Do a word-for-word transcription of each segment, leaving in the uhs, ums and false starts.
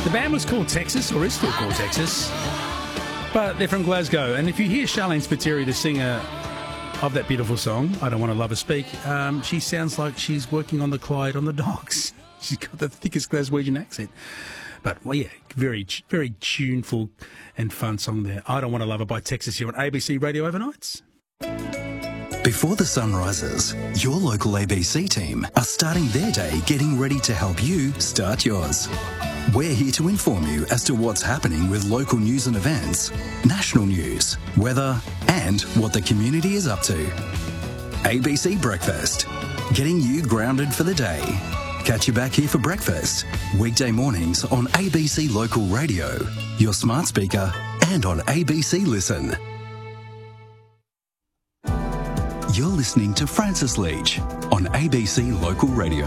The band was called Texas, or is still called Texas, but they're from Glasgow. And if you hear Charlene Spiteri, the singer of that beautiful song, I Don't Want to Love Her Speak, um, she sounds like she's working on the Clyde on the docks. She's got the thickest Glaswegian accent. But, well, yeah, very, very tuneful and fun song there. I Don't Want to Love Her by Texas here on A B C Radio Overnights. Before the sun rises, your local A B C team are starting their day getting ready to help you start yours. We're here to inform you as to what's happening with local news and events, national news, weather, and what the community is up to. A B C Breakfast, getting you grounded for the day. Catch you back here for breakfast, weekday mornings on A B C Local Radio, your smart speaker, and on A B C Listen. You're listening to Francis Leach on A B C Local Radio.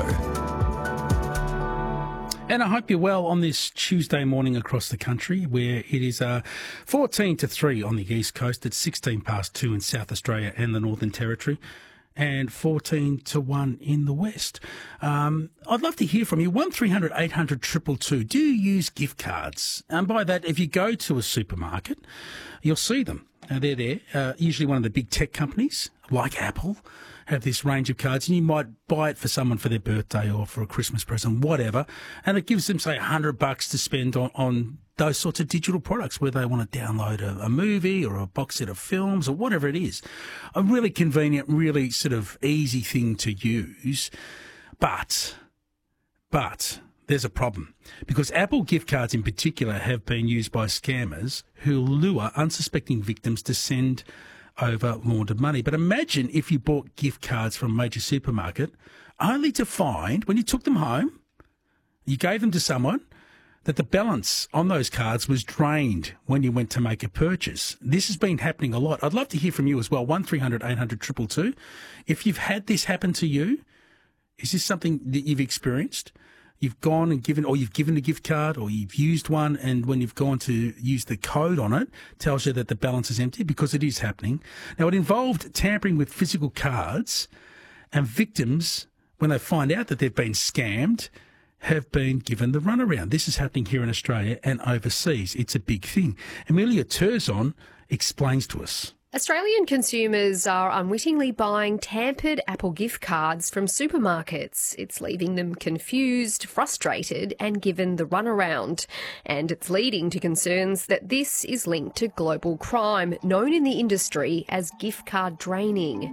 And I hope you're well on this Tuesday morning across the country, where it is uh, fourteen to three on the East Coast. It's sixteen past two in South Australia and the Northern Territory, and fourteen to one in the West. Um, I'd love to hear from you. one three hundred eight hundred two two two. Do you use gift cards? And by that, if you go to a supermarket, you'll see them. Uh, they're there. Uh, usually one of the big tech companies, like Apple, have this range of cards, and you might buy it for someone for their birthday or for a Christmas present, whatever, and it gives them, say, a hundred bucks to spend on, on those sorts of digital products where they want to download a, a movie or a box set of films or whatever it is. A really convenient, really sort of easy thing to use, but, but... there's a problem, because Apple gift cards in particular have been used by scammers who lure unsuspecting victims to send over laundered money. But imagine if you bought gift cards from a major supermarket only to find, when you took them home, you gave them to someone, that the balance on those cards was drained when you went to make a purchase. This has been happening a lot. I'd love to hear from you as well, one three hundred eight hundred two two two. If you've had this happen to you, is this something that you've experienced? You've gone and given, or you've given a gift card, or you've used one, and when you've gone to use the code on it, tells you that the balance is empty, because it is happening. Now, it involved tampering with physical cards, and victims, when they find out that they've been scammed, have been given the runaround. This is happening here in Australia and overseas. It's a big thing. Amelia Terzon explains to us. Australian consumers are unwittingly buying tampered Apple gift cards from supermarkets. It's leaving them confused, frustrated and given the runaround. And it's leading to concerns that this is linked to global crime, known in the industry as gift card draining.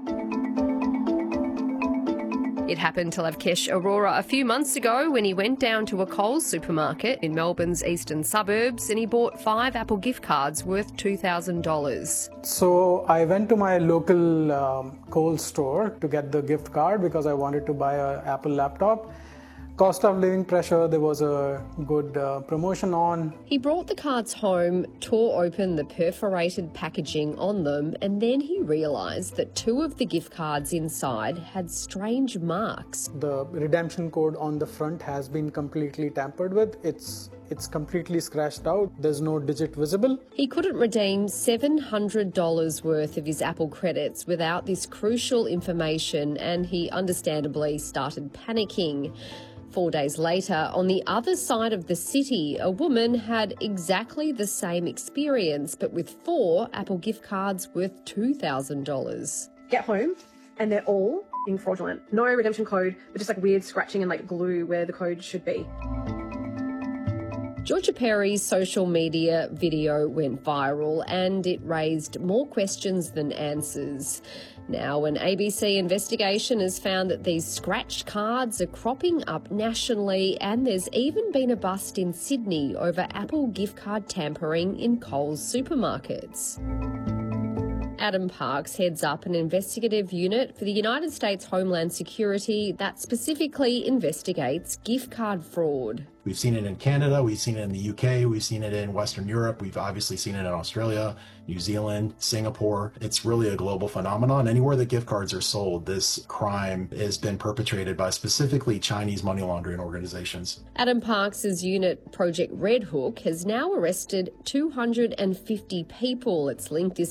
It happened to Lavkesh Aurora a few months ago when he went down to a Coles supermarket in Melbourne's eastern suburbs and he bought five Apple gift cards worth two thousand dollars. So I went to my local um, Coles store to get the gift card because I wanted to buy an Apple laptop. Cost of living pressure, there was a good uh, promotion on. He brought the cards home, tore open the perforated packaging on them, and then he realised that two of the gift cards inside had strange marks. The redemption code on the front has been completely tampered with. It's it's completely scratched out. There's no digit visible. He couldn't redeem seven hundred dollars worth of his Apple credits without this crucial information, and he understandably started panicking. Four days later, on the other side of the city, a woman had exactly the same experience, but with four Apple gift cards worth two thousand dollars. Get home, and they're all being fraudulent. No redemption code, but just like weird scratching and like glue where the code should be. Georgia Perry's social media video went viral and it raised more questions than answers. Now, an A B C investigation has found that these scratched cards are cropping up nationally, and there's even been a bust in Sydney over Apple gift card tampering in Coles supermarkets. Adam Parks heads up an investigative unit for the United States Homeland Security that specifically investigates gift card fraud. We've seen it in Canada, we've seen it in the U K, we've seen it in Western Europe, we've obviously seen it in Australia, New Zealand, Singapore. It's really a global phenomenon. Anywhere that gift cards are sold, this crime has been perpetrated by specifically Chinese money laundering organizations. Adam Parks' unit, Project Red Hook, has now arrested two hundred fifty people. It's linked this